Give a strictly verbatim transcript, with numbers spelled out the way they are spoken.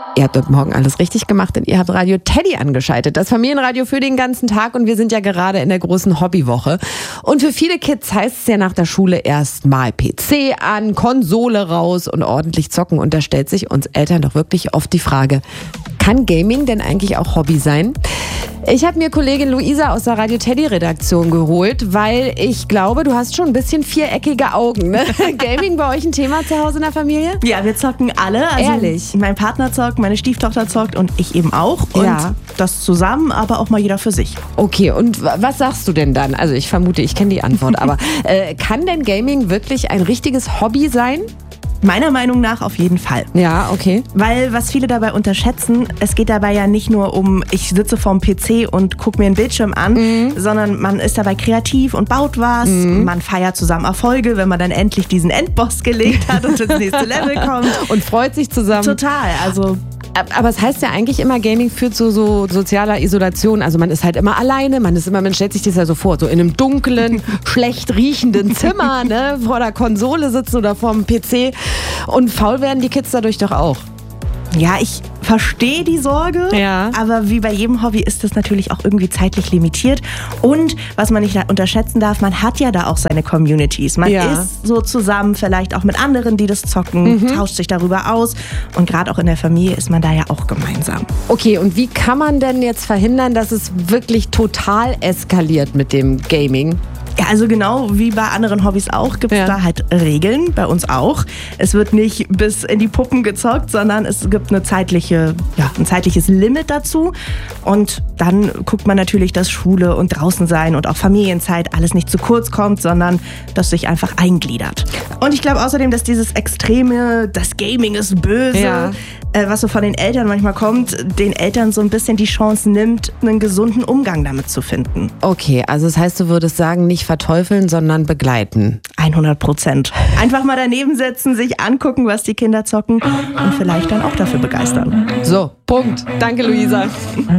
Ihr habt heute Morgen alles richtig gemacht, denn ihr habt Radio Teddy angeschaltet. Das Familienradio für den ganzen Tag, und wir sind ja gerade in der großen Hobbywoche. Und für viele Kids heißt es ja nach der Schule erst mal P C an, Konsole raus und ordentlich zocken. Und da stellt sich uns Eltern doch wirklich oft die Frage, kann Gaming denn eigentlich auch Hobby sein? Ich habe mir Kollegin Luisa aus der Radio Teddy Redaktion geholt, weil ich glaube, du hast schon ein bisschen viereckige Augen. Ne? Gaming bei euch ein Thema zu Hause in der Familie? Ja, wir zocken alle. Also ehrlich? Mein Partner zockt, meine Stieftochter zockt und ich eben auch. Und ja. das zusammen, aber auch mal jeder für sich. Okay, und was sagst du denn dann? Also ich vermute, ich kenne die Antwort, aber äh, kann denn Gaming wirklich ein richtiges Hobby sein? Meiner Meinung nach auf jeden Fall. Ja, okay. Weil was viele dabei unterschätzen, es geht dabei ja nicht nur um, ich sitze vorm P C und gucke mir einen Bildschirm an, mhm. sondern man ist dabei kreativ und baut was. Mhm. Man feiert zusammen Erfolge, wenn man dann endlich diesen Endboss gelegt hat und ins nächste Level kommt. Und freut sich zusammen. Total, also... Aber es heißt ja eigentlich immer, Gaming führt zu so sozialer Isolation. Also man ist halt immer alleine, man ist immer, man stellt sich das ja so vor, so in einem dunklen, schlecht riechenden Zimmer, ne, vor der Konsole sitzen oder vor dem P C. Und faul werden die Kids dadurch doch auch. Ja, ich verstehe die Sorge, ja. aber wie bei jedem Hobby ist das natürlich auch irgendwie zeitlich limitiert. Und was man nicht unterschätzen darf, man hat ja da auch seine Communities. Man ja. ist so zusammen, vielleicht auch mit anderen, die das zocken, mhm. tauscht sich darüber aus. Und gerade auch in der Familie ist man da ja auch gemeinsam. Okay, und wie kann man denn jetzt verhindern, dass es wirklich total eskaliert mit dem Gaming? Ja, also genau wie bei anderen Hobbys auch gibt es ja. da halt Regeln, bei uns auch. Es wird nicht bis in die Puppen gezockt, sondern es gibt eine zeitliche, ja, ein zeitliches Limit dazu. Und dann guckt man natürlich, dass Schule und draußen sein und auch Familienzeit alles nicht zu kurz kommt, sondern dass sich einfach eingliedert. Und ich glaube außerdem, dass dieses extreme, das Gaming ist böse, ja. äh, was so von den Eltern manchmal kommt, den Eltern so ein bisschen die Chance nimmt, einen gesunden Umgang damit zu finden. Okay, also das heißt, du würdest sagen, nicht verteufeln, sondern begleiten. hundert Prozent. Einfach mal daneben setzen, sich angucken, was die Kinder zocken und vielleicht dann auch dafür begeistern. So, Punkt. Danke, Luisa.